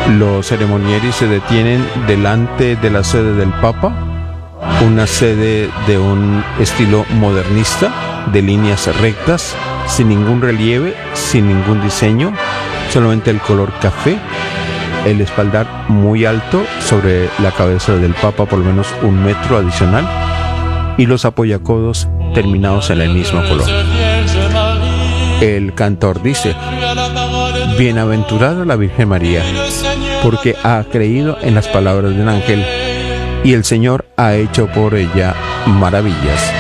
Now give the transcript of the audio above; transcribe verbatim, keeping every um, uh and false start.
Los ceremonieris se detienen delante de la sede del Papa, una sede de un estilo modernista, de líneas rectas, sin ningún relieve, sin ningún diseño, solamente el color café, el espaldar muy alto sobre la cabeza del Papa, por lo menos un metro adicional, y los apoyacodos terminados en el mismo color. El cantor dice: bienaventurada la Virgen María, porque ha creído en las palabras del ángel, y el Señor ha hecho por ella maravillas.